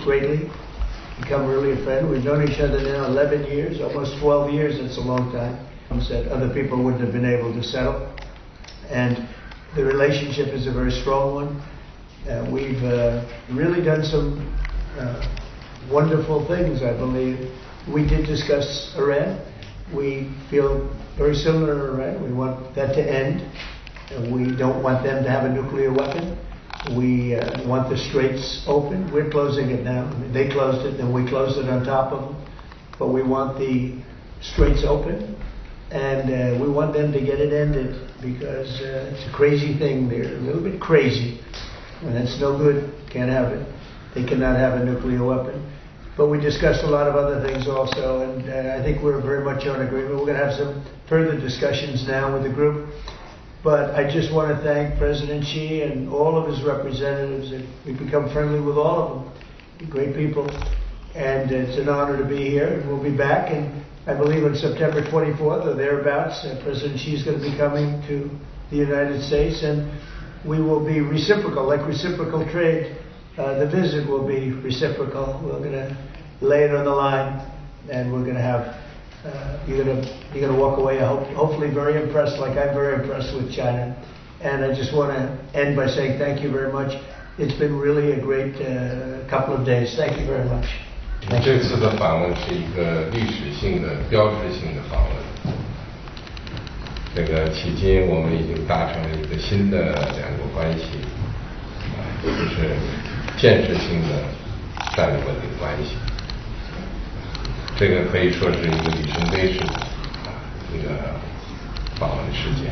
greatly, become really a friend. We've known each other now 11 years, almost 12 years. It's a long time. That other people wouldn't have been able to settle. And the relationship is a very strong one. We've really done some wonderful things, I believe. We did discuss Iran. We feel very similar to Iran. We want that to end. We don't want them to have a nuclear weapon. We want the straits open. We're closing it now. I mean, they closed it, and we closed it on top of them. But we want the straits open, and we want them to get it ended because it's a crazy thing. They're a little bit crazy, and it's no good. Can't have it. They cannot have a nuclear weapon. But we discussed a lot of other things also, and I think we're very much on agreement. We're going to have some further discussions now with the group. But I just want to thank President Xi and all of his representatives. We've become friendly with all of them. They're great people. And it's an honor to be here. We'll be back. And I believe on September 24th or thereabouts, President Xi is going to be coming to the United States. And we will be reciprocal, like reciprocal trade. The visit will be reciprocal. We're going to lay it on the line. And we're going to have... You're gonna walk away, hopefully very impressed, like I'm very impressed with China. And I just want to end by saying thank you very much. It's been really a great couple of days. Thank you very much. 这次的访问是一个历史性的、标志性的访问。这个迄今我们已经达成了一个新的两国关系，就是建设性的战略稳定关系。 这个可以说是一个里程碑式的一个访问事件，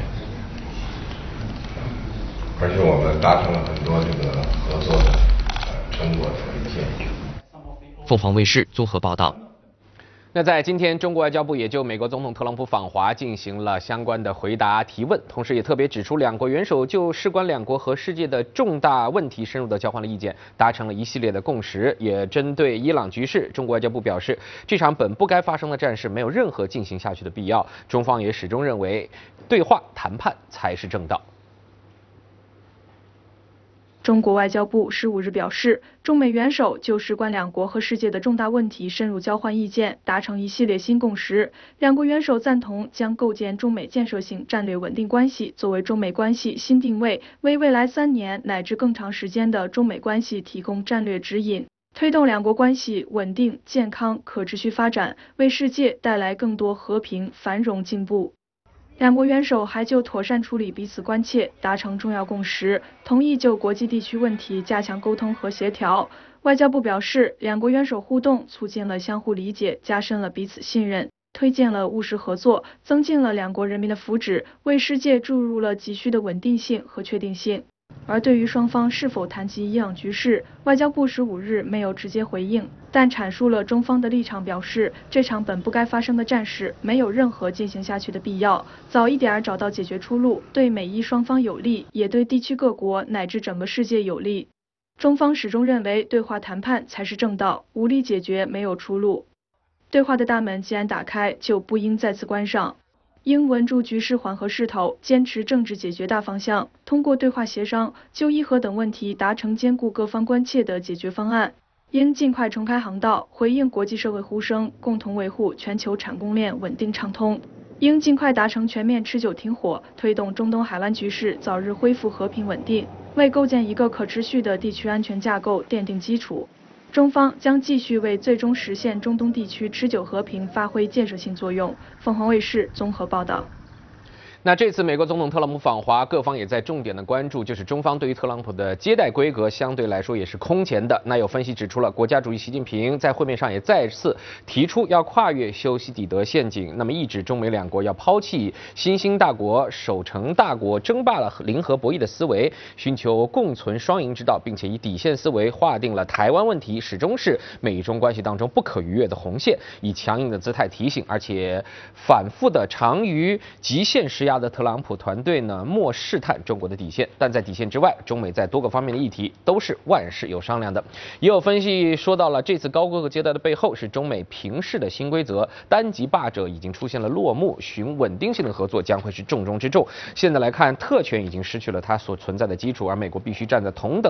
而且我们达成了很多这个合作的成果的文件。 凤凰卫视综合报道。 那在今天，中国外交部也就美国总统特朗普访华进行了相关的回答提问，同时也特别指出，两国元首就事关两国和世界的重大问题深入的交换了意见，达成了一系列的共识。也针对伊朗局势，中国外交部表示，这场本不该发生的战事没有任何进行下去的必要。中方也始终认为，对话谈判才是正道。 中国外交部15日表示，中美元首就事关两国和世界的重大问题深入交换意见，达成一系列新共识。两国元首赞同将构建中美建设性战略稳定关系作为中美关系新定位，为未来3年乃至更长时间的中美关系提供战略指引，推动两国关系稳定、健康、可持续发展，为世界带来更多和平、繁荣、进步。 两国元首还就妥善处理彼此关切达成重要共识，同意就国际地区问题加强沟通和协调。外交部表示，两国元首互动促进了相互理解，加深了彼此信任，推进了务实合作，增进了两国人民的福祉，为世界注入了急需的稳定性和确定性。 而对于双方是否谈及伊朗局势，外交部15日没有直接回应，但阐述了中方的立场，表示这场本不该发生的战事没有任何进行下去的必要，早一点找到解决出路，对美伊双方有利，也对地区各国乃至整个世界有利。中方始终认为对话谈判才是正道，武力解决没有出路。对话的大门既然打开，就不应再次关上。 应稳住局势缓和势头，坚持政治解决大方向，通过对话协商，就伊核等问题达成兼顾各方关切的解决方案。应尽快重开航道，回应国际社会呼声，共同维护全球产供链稳定畅通。应尽快达成全面持久停火，推动中东海湾局势早日恢复和平稳定，为构建一个可持续的地区安全架构奠定基础。 中方将继续为最终实现中东地区持久和平发挥建设性作用。凤凰卫视综合报道。 那这次美国总统特朗普访华，各方也在重点的关注，就是中方对于特朗普的接待规格相对来说也是空前的。那有分析指出了，国家主席习近平在会面上也再次提出要跨越修昔底德陷阱，那么意指中美两国要抛弃新兴大国、守成大国、争霸了零和博弈的思维，寻求共存双赢之道，并且以底线思维划定了台湾问题始终是美中关系当中不可逾越的红线，以强硬的姿态提醒，而且反复的长于极限施压。 的特朗普团队呢，莫试探中国的底线，但在底线之外，中美在多个方面的议题都是万事有商量的。也有分析说到了，这次高规格接待的背后是中美平视的新规则，单极霸者已经出现了落幕，寻稳定性的合作将会是重中之重。现在来看，特权已经失去了它所存在的基础，而美国必须站在同等。